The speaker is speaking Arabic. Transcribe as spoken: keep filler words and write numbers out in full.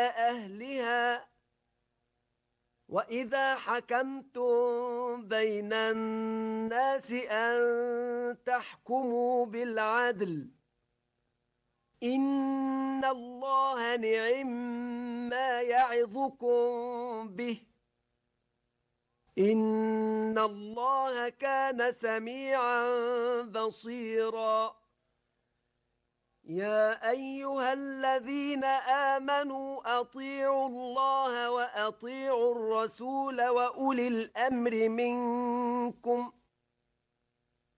أهلها وإذا حكمتم بين الناس أن تحكموا بالعدل إن الله نعم ما يعظكم به إن الله كان سميعا بصيرا يا أيها الذين آمنوا أطيعوا الله وأطيعوا الرسول وأولي الأمر منكم